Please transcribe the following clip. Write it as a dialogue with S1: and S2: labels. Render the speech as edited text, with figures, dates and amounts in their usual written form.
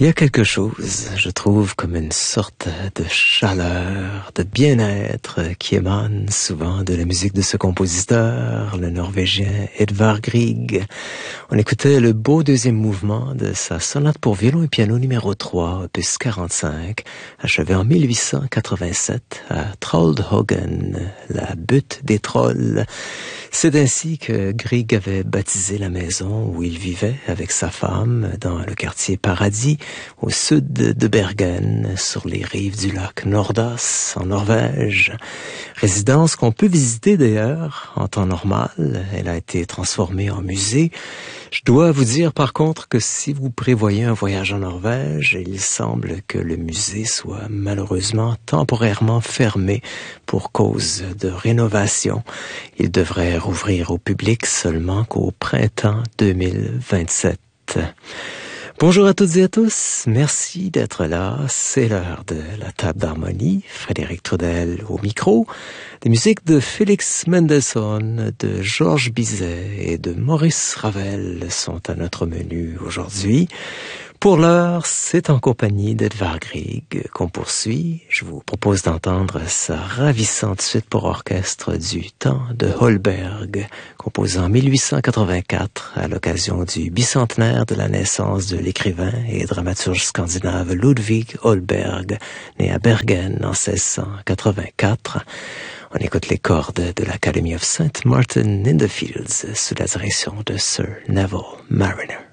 S1: Il y a quelque chose, je trouve, comme une sorte de chaleur, de bien-être qui émane souvent de la musique de ce compositeur, le Norvégien Edvard Grieg. On écoutait le beau deuxième mouvement de sa sonate pour violon et piano numéro 3, opus 45, achevé en 1887 à Trollhaugen, la butte des trolls. C'est ainsi que Grieg avait baptisé la maison où il vivait avec sa femme dans le quartier Paradis, au sud de Bergen, sur les rives du lac Nordas, en Norvège. Résidence qu'on peut visiter d'ailleurs en temps normal. Elle a été transformée en musée. Je dois vous dire par contre que si vous prévoyez un voyage en Norvège, il semble que le musée soit malheureusement temporairement fermé pour cause de rénovation. Il devrait rouvrir au public seulement qu'au printemps 2027. Bonjour à toutes et à tous, merci d'être là, c'est l'heure de la table d'harmonie, Frédéric Trudel au micro, des musiques de Félix Mendelssohn, de Georges Bizet et de Maurice Ravel sont à notre menu aujourd'hui. Pour l'heure, c'est en compagnie d'Edvard Grieg qu'on poursuit. Je vous propose d'entendre sa ravissante suite pour orchestre du temps de Holberg, composée en 1884 à l'occasion du bicentenaire de la naissance de l'écrivain et dramaturge scandinave Ludwig Holberg, né à Bergen en 1684. On écoute les cordes de l'Academy of St. Martin in the Fields sous la direction de Sir Neville Marriner.